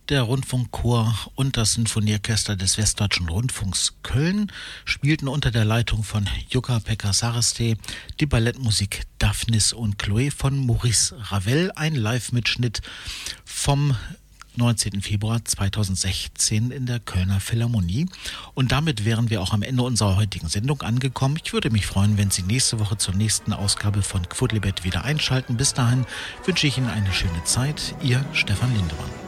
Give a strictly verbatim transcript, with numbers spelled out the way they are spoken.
Der Rundfunkchor und das Sinfonieorchester des Westdeutschen Rundfunks Köln spielten unter der Leitung von Jukka-Pekka Sarasti die Ballettmusik Daphnis und Chloe von Maurice Ravel, ein Live-Mitschnitt vom neunzehnten Februar zweitausendsechzehn in der Kölner Philharmonie. Und damit wären wir auch am Ende unserer heutigen Sendung angekommen. Ich würde mich freuen, wenn Sie nächste Woche zur nächsten Ausgabe von Quodlibet wieder einschalten. Bis dahin wünsche ich Ihnen eine schöne Zeit. Ihr Stefan Lindemann.